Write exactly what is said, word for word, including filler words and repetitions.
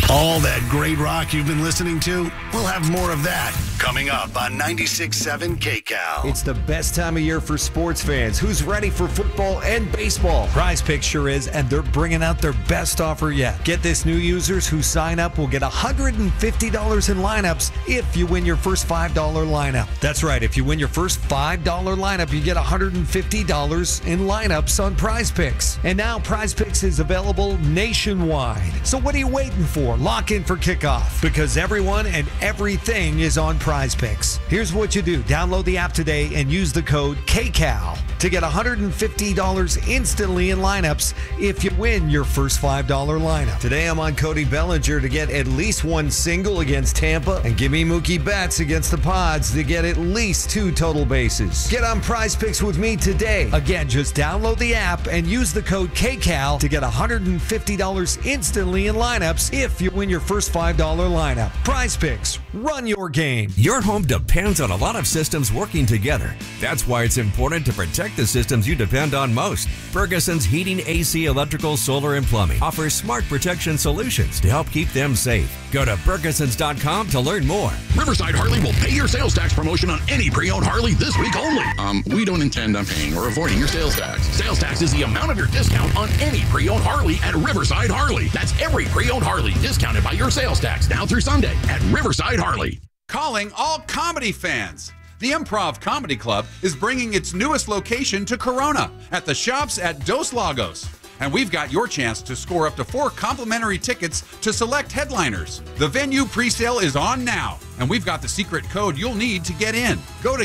All that great rock you've been listening to, we'll have more of that coming up on ninety-six point seven K C A L. It's the best time of year for sports fans. Who's ready for football and baseball? Prize Picks sure is, and they're bringing out their best offer yet. Get this, new users who sign up will get one hundred fifty dollars in lineups if you win your first five dollar lineup. That's right, if you win your first five dollar lineup, you get one hundred fifty dollars in lineups on Prize Picks. And now Prize Picks is available nationwide. So what are you waiting for? Lock in for kickoff, because everyone and everything is on Prize Picks. Here's what you do. Download the app today and use the code K C A L to get one hundred fifty dollars instantly in lineups if you win your first five dollar lineup. Today I'm on Cody Bellinger to get at least one single against Tampa, and give me Mookie Betts against the Pods to get at least two total bases. Get on Prize Picks with me today. Again, just download the app and use the code K C A L to get one hundred fifty dollars instantly in lineups if you win your first five dollar lineup. Prize Picks, run your game. Your home depends on a lot of systems working together. That's why it's important to protect the systems you depend on most. Ferguson's Heating, A C, Electrical, Solar, and Plumbing offers smart protection solutions to help keep them safe. Go to Fergusons dot com to learn more. Riverside Harley will pay your sales tax promotion on any pre-owned Harley this week only. Um, we don't intend on paying or avoiding your sales tax. Sales tax is the amount of your discount on any pre-owned Harley at Riverside Harley. That's every pre-owned Harley discounted by your sales tax now through Sunday at Riverside Harley. Calling all comedy fans. The Improv Comedy Club is bringing its newest location to Corona at the Shops at Dos Lagos. And we've got your chance to score up to four complimentary tickets to select headliners. The venue presale is on now, and we've got the secret code you'll need to get in. Go to